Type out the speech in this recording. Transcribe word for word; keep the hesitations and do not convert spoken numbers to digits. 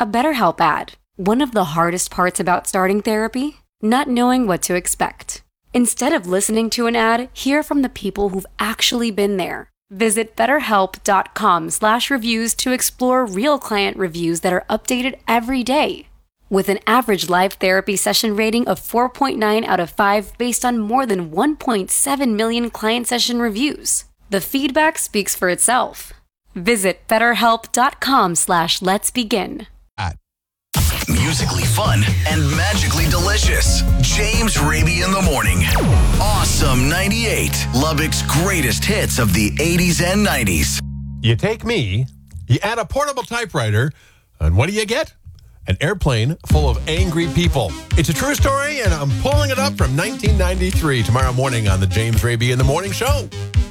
A BetterHelp ad. One of the hardest parts about starting therapy? Not knowing what to expect. Instead of listening to an ad, hear from the people who've actually been there. Visit betterhelp.com slash reviews to explore real client reviews that are updated every day. With an average live therapy session rating of four point nine out of five based on more than one point seven million client session reviews. The feedback speaks for itself. Visit betterhelp.com slash let's begin. Musically fun and magically delicious. James Raby in the morning. Awesome ninety-eight. Lubbock's greatest hits of the eighties and nineties. You take me, you add a portable typewriter, and what do you get? An airplane full of angry people. It's a true story, and I'm pulling it up from nineteen ninety-three tomorrow morning on the James Raby in the Morning Show.